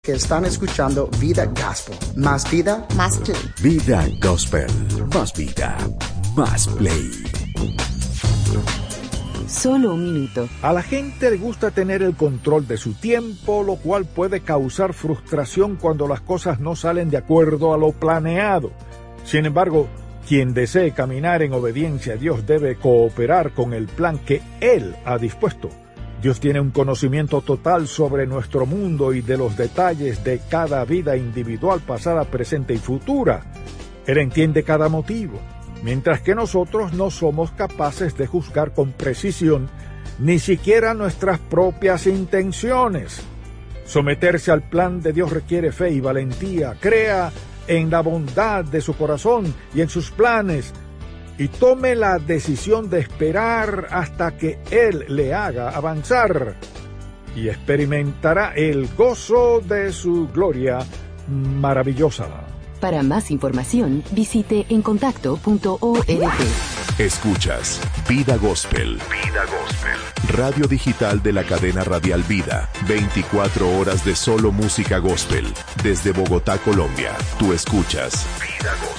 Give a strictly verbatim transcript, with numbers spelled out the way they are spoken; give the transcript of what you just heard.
que están escuchando Vida Gospel. Más vida, más play. Vida Gospel. Más vida, más play. Solo un minuto. A la gente le gusta tener el control de su tiempo, lo cual puede causar frustración cuando las cosas no salen de acuerdo a lo planeado. Sin embargo, quien desee caminar en obediencia a Dios debe cooperar con el plan que Él ha dispuesto. Dios tiene un conocimiento total sobre nuestro mundo y de los detalles de cada vida individual, pasada, presente y futura. Él entiende cada motivo, mientras que nosotros no somos capaces de juzgar con precisión ni siquiera nuestras propias intenciones. Someterse al plan de Dios requiere fe y valentía. Crea en la bondad de su corazón y en sus planes, y tome la decisión de esperar hasta que Él le haga avanzar, y experimentará el gozo de su gloria maravillosa. Para más información, visite encontacto punto org. Escuchas Vida Gospel. Vida Gospel. Radio digital de la cadena radial Vida. veinticuatro horas de solo música gospel. Desde Bogotá, Colombia. Tú escuchas Vida Gospel.